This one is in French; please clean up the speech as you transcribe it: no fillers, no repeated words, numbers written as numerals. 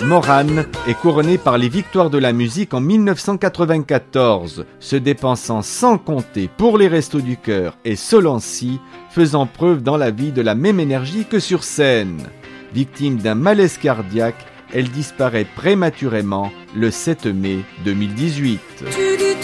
Morane est couronnée par les Victoires de la musique en 1994, se dépensant sans compter pour les Restos du Cœur et Solancy, faisant preuve dans la vie de la même énergie que sur scène. Victime d'un malaise cardiaque, elle disparaît prématurément le 7 mai 2018.